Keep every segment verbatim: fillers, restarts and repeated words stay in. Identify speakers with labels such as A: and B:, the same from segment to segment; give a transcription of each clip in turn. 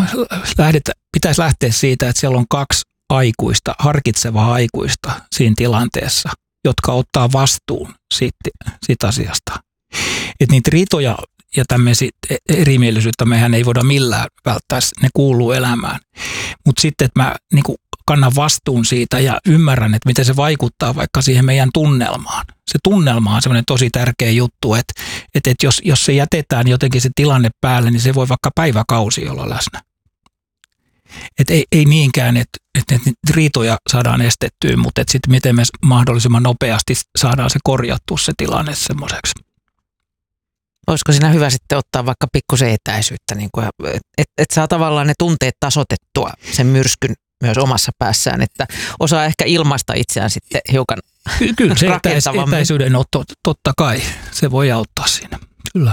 A: lähdetä, pitäisi lähteä siitä, että siellä on kaksi aikuista, harkitsevaa aikuista siinä tilanteessa, jotka ottaa vastuun siitä, siitä asiasta. Että niitä riitoja ja tämmöisiä erimielisyyttä mehän ei voida millään välttää, ne kuuluu elämään. Mutta sitten, että mä niin kuin kannan vastuun siitä ja ymmärrän, että miten se vaikuttaa vaikka siihen meidän tunnelmaan. Se tunnelma on semmoinen tosi tärkeä juttu, että, että, että jos, jos se jätetään jotenkin se tilanne päälle, niin se voi vaikka päiväkausi olla läsnä. Että ei, ei niinkään, että, että, että riitoja saadaan estettyä, mutta että sitten miten me mahdollisimman nopeasti saadaan se korjattua se tilanne semmoiseksi.
B: Olisiko siinä hyvä sitten ottaa vaikka pikkusen etäisyyttä, niin että et, et saa tavallaan ne tunteet tasoitettua sen myrskyn myös omassa päässään, että osaa ehkä ilmaista itseään sitten hiukan
A: Kyllä se etäis,
B: rakentavammin.
A: etäisyydenotto, totta kai, se voi auttaa siinä, kyllä.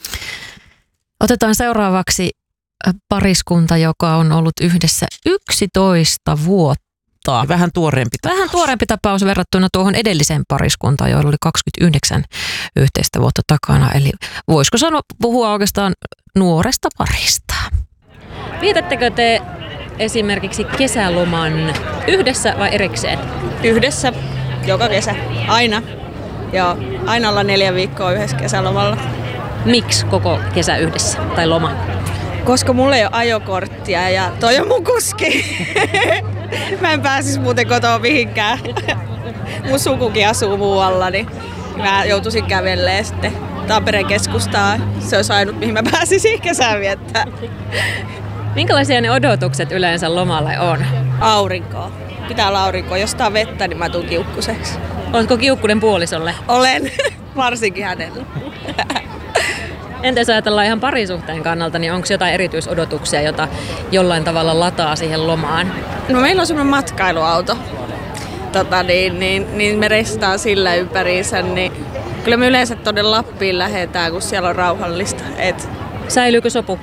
C: Otetaan seuraavaksi pariskunta, joka on ollut yhdessä yksitoista vuotta.
B: Vähän tuoreempi tapaus.
C: Vähän tuoreempi tapaus verrattuna tuohon edelliseen pariskuntaan, joilla oli kaksikymmentäyhdeksän yhteistä vuotta takana. Eli voisiko sanoa puhua oikeastaan nuoresta parista?
D: Vietättekö te esimerkiksi kesäloman yhdessä vai erikseen?
E: Yhdessä, joka kesä, aina. Joo, aina ollaan neljä viikkoa yhdessä kesälomalla.
D: Miksi koko kesä yhdessä tai loma?
E: Koska mulla ei ole ajokorttia ja toi on mun kuski. Mä en pääsis muuten kotoa mihinkään. Mun sukukin asuu muualla, niin mä joutuisin kävelemään sitten Tampereen keskustaan. Se olisi ainut, mihin mä pääsisin kesää viettää.
D: Minkälaisia ne odotukset yleensä lomalle on?
E: Aurinkoa. Pitää olla aurinkoa. Jos tää on vettä, niin mä tuun kiukkuseksi.
D: Oletko kiukkunen puolisolle?
E: Olen, varsinkin hänellä.
D: Entä jos ajatellaan ihan parisuhteen kannalta, niin onko jotain erityisodotuksia, jota jollain tavalla lataa siihen lomaan?
E: No meillä on semmoinen matkailuauto. Tota, niin, niin, niin me reistaan sillä ympäriinsä. Niin kyllä me yleensä tuonne Lappiin lähdetään, kun siellä on rauhallista. Et...
D: Säilyykö sopu?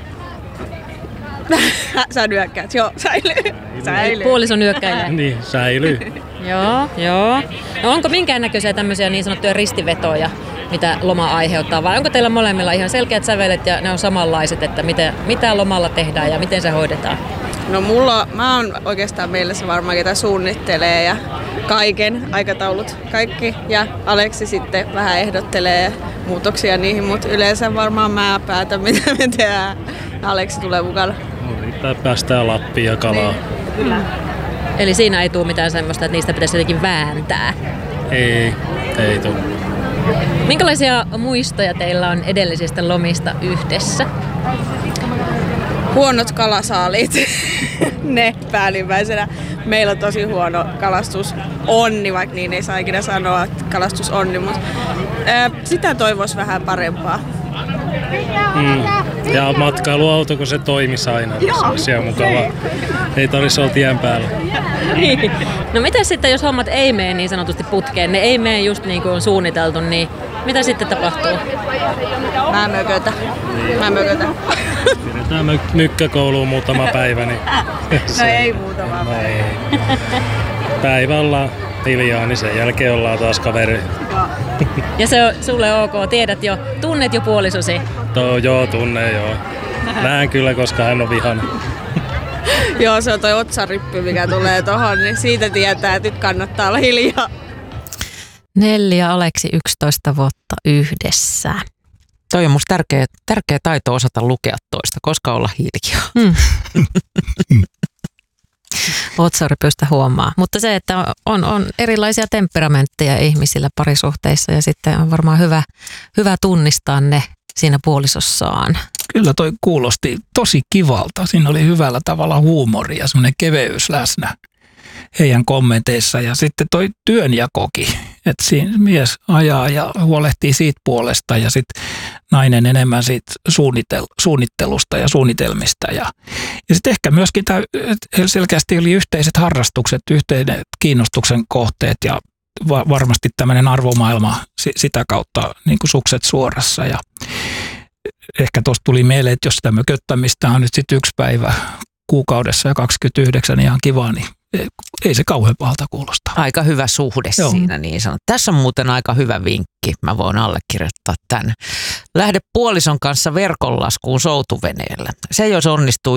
E: Sä nyökkäät. Joo, säilyy. säilyy.
D: Puoliso nyökkäilee.
F: Niin, säilyy.
D: Joo, joo. No onko minkäännäköisiä tämmöisiä niin sanottuja ristivetoja, mitä loma aiheuttaa, vai onko teillä molemmilla ihan selkeät sävelet ja ne on samanlaiset, että mitä, mitä lomalla tehdään ja miten se hoidetaan?
E: No mulla, mä oon oikeastaan meille se varmaan, ketä suunnittelee ja kaiken, aikataulut kaikki. Ja Aleksi sitten vähän ehdottelee muutoksia niihin, mutta yleensä varmaan mä päätän, mitä me tehdään. Aleksi tulee mukana.
F: No, riittää päästään Lappiin ja kalaa.
E: Niin, kyllä.
D: Eli siinä ei tule mitään semmoista, että niistä pitäisi jotenkin vääntää?
F: Ei, ei tule.
D: Minkälaisia muistoja teillä on edellisistä lomista yhdessä?
E: Huonot kalasaalit, ne päällimmäisenä. Meillä on tosi huono kalastusonni, vaikka niin ei saa ikinä sanoa, että kalastusonni, mutta ää, sitä toivoisi vähän parempaa.
F: Mm. Ja matkailuauto, kun se toimisi aina, niin se olisi ihan mukavaa. Ei tarvitsisi olla tien päällä.
D: Niin. No mitä sitten, jos hommat ei mene niin sanotusti putkeen, ne ei mene just niin kuin on suunniteltu, niin mitä sitten tapahtuu?
E: Mä mökötä. Mä mökötä.
F: Pidetään myk- mykkäkouluun muutama päivä, niin
E: no ei muutama
F: no ei. Päivä ollaan hiljaa, niin sen jälkeen ollaan taas kaveri.
D: Ja se on sulle ok, tiedät jo, tunnet jo puolisosi?
F: To, joo, tunne joo. Näen kyllä, koska hän on vihainen.
E: Joo, se on toi otsarippy, mikä tulee tohon, niin siitä tietää, että nyt kannattaa olla hiljaa.
C: Nelli ja Aleksi yksitoista vuotta yhdessä.
B: Toi on musta tärkeä, tärkeä taito osata lukea toista, koska olla hiljaa.
C: Mm. Otsaripystä huomaa. Mutta se, että on, on erilaisia temperamentteja ihmisillä parisuhteissa ja sitten on varmaan hyvä, hyvä tunnistaa ne siinä puolisossaan.
A: Kyllä toi kuulosti tosi kivalta. Siinä oli hyvällä tavalla huumoria ja semmoinen keveys läsnä heidän kommenteissa. Ja sitten toi työnjakokin, että siinä mies ajaa ja huolehtii siitä puolesta ja sitten nainen enemmän siitä suunnitel- suunnittelusta ja suunnitelmista. Ja, ja sitten ehkä myöskin tämä selkeästi oli yhteiset harrastukset, yhteinen kiinnostuksen kohteet ja va- varmasti tämmöinen arvomaailma si- sitä kautta niin kuin sukset suorassa. Ja ehkä tuosta tuli mieleen, että jos sitä mököttämistä on nyt sitten yksi päivä kuukaudessa ja kaksikymmentäyhdeksän niin ihan kiva, niin ei se kauhean pahalta kuulosta.
B: Aika hyvä suhde Joo. siinä niin sanot. Tässä on muuten aika hyvä vinkki. Mä voin allekirjoittaa tämän. Lähde puolison kanssa verkonlaskuun soutuveneellä. Se jos onnistuu